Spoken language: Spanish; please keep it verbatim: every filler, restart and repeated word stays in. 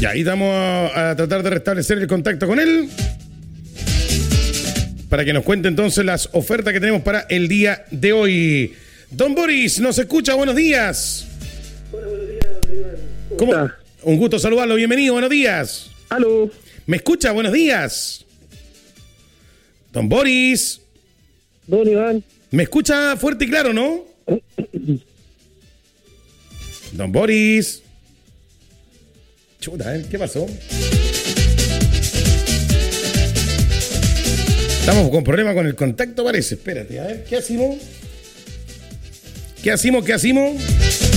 Ya, y vamos a, a tratar de restablecer el contacto con él para que nos cuente entonces las ofertas que tenemos para el día de hoy. Don Boris, ¿nos escucha? Buenos días. Hola, buenos días, Iván. ¿Cómo? ¿Cómo? Un gusto saludarlo, bienvenido, buenos días. Aló. ¿Me escucha? Buenos días. Don Boris. Don Iván. ¿Me escucha fuerte y claro, no? Don Boris. Chuta, ¿eh? ¿Qué pasó? Estamos con problemas con el contacto, parece. Espérate, a ver, ¿qué hacemos? ¿Qué hacemos? ¿Qué hacemos?